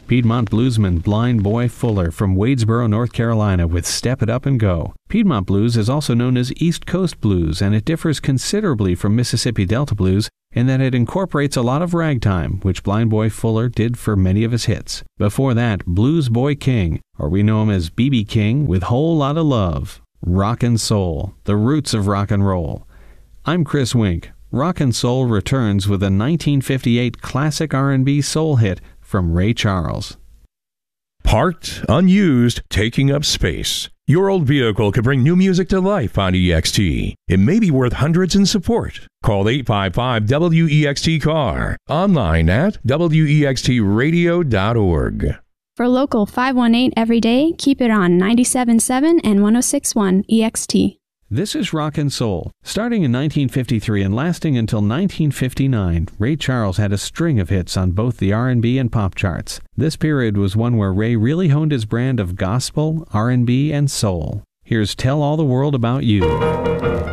Piedmont bluesman Blind Boy Fuller from Wadesboro, North Carolina with Step It Up and Go. Piedmont blues is also known as East Coast blues, and it differs considerably from Mississippi Delta blues in that it incorporates a lot of ragtime, which Blind Boy Fuller did for many of his hits. Before that, Blues Boy King, or we know him as B.B. King, with Whole Lotta Love. Rock and Soul, the roots of rock and roll. I'm Chris Wink. Rock and Soul returns with a 1958 classic R&B soul hit from Ray Charles. Parked, unused, taking up space. Your old vehicle could bring new music to life on EXT. It may be worth hundreds in support. Call 855-WEXT-CAR. Online at wextradio.org. For Local 518 every day, keep it on 97.7 and 106.1 EXT. This is Rock and Soul. Starting in 1953 and lasting until 1959, Ray Charles had a string of hits on both the R&B and pop charts. This period was one where Ray really honed his brand of gospel, R&B, and soul. Here's Tell All the World About You.